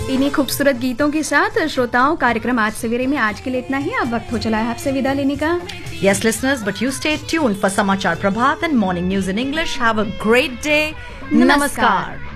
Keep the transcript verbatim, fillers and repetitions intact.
इन्हीं खूबसूरत गीतों के साथ श्रोताओं, कार्यक्रम आज सवेरे में आज के लिए इतना ही। अब वक्त हो चला है आपसे विदा लेने का। Yes, listeners, but you stay tuned for Samachar Prabhat and morning news in English. Have a great day. Namaskar.